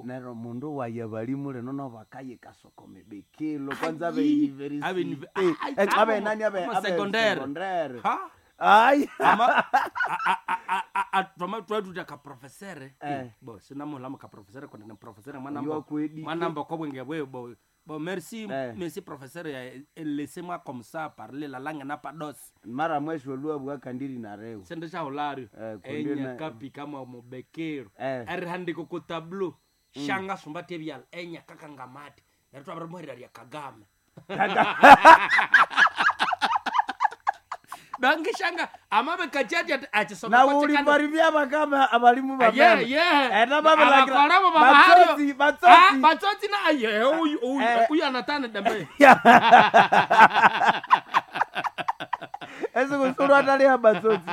nero mundu waye balimu leno no bakaye kasoko mebekelo kwanza be university abe nani abe secondary ay atoma tuta ka professeur bo sina mulama ka professeur kwa na professeur mwana mboko bwenge bon merci professeur laissez-moi comme ça parler la langue n'a pas d'os mara mwesho lua bwa kandiri na reo sende cha olario enya kapi kama mobekero handiko ko tableau shanga sumbate byal enya kakangamati na twabara muhera ya Kagame bangi shanga amabe kachati atisoma na ulibaribia bakama abalimu babana na baba la batsoti na aye uyu anatana dambe eso kusuru atali ya batsoti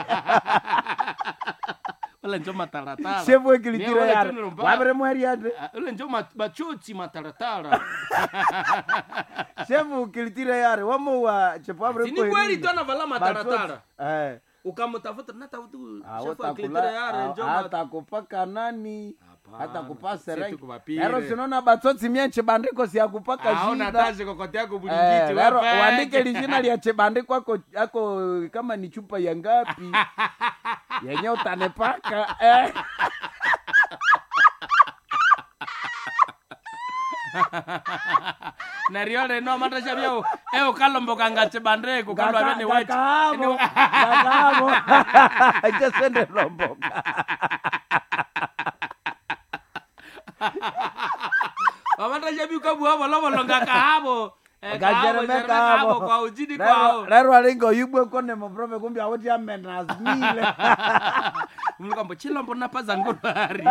wala njo mataratara shefu ekilitira yare wabere mwari yade wala njo bachoti mataratara shefu ekilitira yare wamo wa chefu wabere kweli ni kweli tona vala mataratara ukamutafuta natafutu shefu ekilitira yare njo hata kupaka nani hata kupasa rai ero sinona batsoti mienche bandiko si akupaka shida haona taje kokote yako bulingiti wewe uandike lijina lia chebandiko yako kama ni chupa ya ngapi yenye utanepaka na riole no matasha byao kalombo kangache bandeko kalwa bene white kakamo jesende lomboka matasha byuka buabo lobolonga kahabo gajeremeka hapo kwa ujini kwao lero alingo yubwe kone moprofe kumbi awoti amenas mile mlukambo chilombo napaza ngorari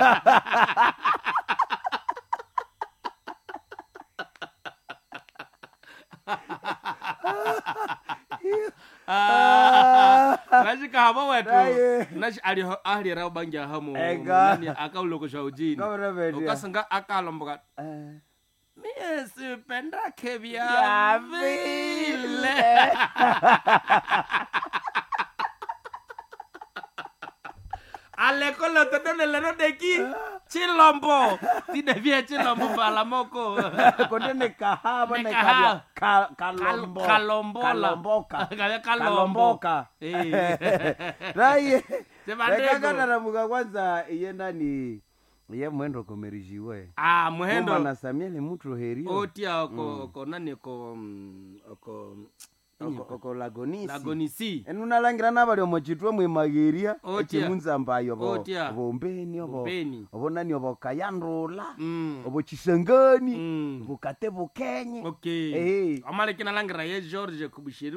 nashi kahabo wetu nashi ali rao banja hamo nani akaulo kwa ujini ukasanga akalomboka mie sipenda kevya vile alekolo todone lero deki chilombo tidevia chilombo balamoko kodene kahaba ne kabia kalomboka rai rekagana na muga kwanza yenda ni ye mwendo komerijiwe mwendo na Samuel mutro herio otia ko nani ko lagonisi enuna langira nabali omochitwe mwimageria ekimunza mbayo bombeni obo nani obo kayandula obo chisangani obo katebo kenye amale kina langira ye George kubushiri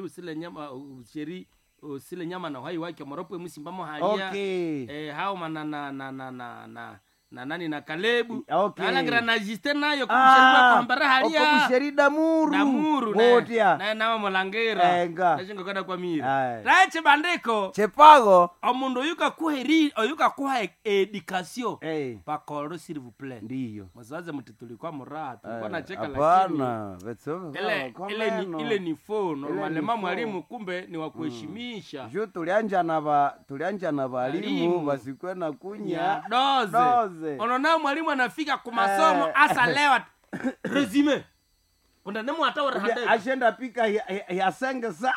usile nyama na hai wake moropo musimba mo halia hao manana na nani na Kalebu nalangira na jiste nayo kumshirika kwa mbara halia kumshiri damuru na molangira nashingo kada kwa mira rache bandeko chepago omundo yuka kuheri oyuka kuha education pa koro s'il vous plaît ndiyo mwazaze mtituli kwa murata bwana cheka hapana ile ni phone malema mwalimu kumbe ni wa kuheshimisha jo tulianja na walimu basikwe na kunya doze onona mwalimu anafika kwa masomo asa lewa resume kuna nemo atawara hande ashenda pika ya sengesa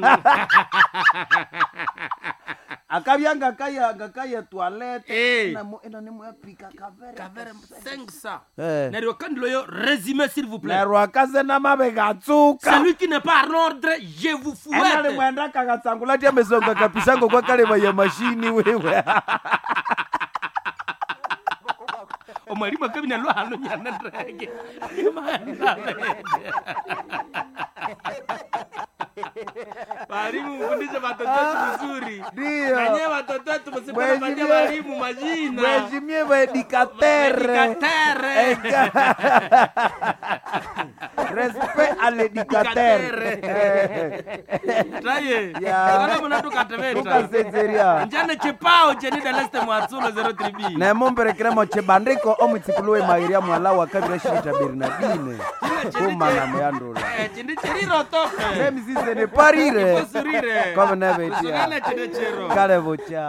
akabyanga kaya toilette na nemo apika kavere sengsa nero kandilo yo resume s'il vous plaît nero akaze na mabega tsuka celui qui n'est pas en ordre je vous fouette ana le mwenda kagatsangula tia mesonga kapisango kwa kale ya mashini wewe mwalimu akabina lo hano nyana ndege Walimu mfundisha watoto vizuri. Ndio. Na nyewe watoto msipenda fanyia walimu majina. Mheshimiwa educateur. Respect à l'éducateur. Traye. Wala mnatoka teveta. Tukasezeria. Njane chipao cheni da leste mwatsulo 03B. Na mombere kremo chebandiko omutsikuluwe mairia mwala wa kabira shita Bernardine. Kumana muyandula. Chindi chiriro toke. Même si ce n'est pas rire. Surire. Comme n'avait dit. Surire chinde chiro. Kale bocha.